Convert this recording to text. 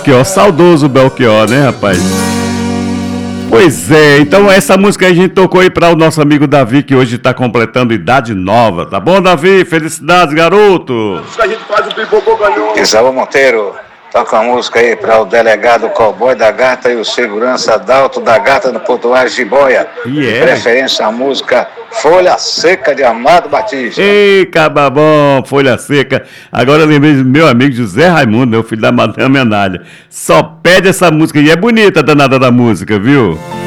Belchior, saudoso Belchior, né, rapaz? Pois é, então essa música a gente tocou aí para o nosso amigo Davi, que hoje está completando idade nova. Tá bom, Davi? Felicidades, garoto! A gente faz o Pipocô ganhou. Isaú Monteiro, toca uma música aí para o delegado Cowboy da Gata e o segurança Dalto da Gata no Portuário de Boia. De preferência a música Folha Seca de Amado Batista. Ei, cababom, Folha Seca. Agora eu lembrei do meu amigo José Raimundo, meu filho da Madame Anália. Só pede essa música e é bonita a danada da música, viu?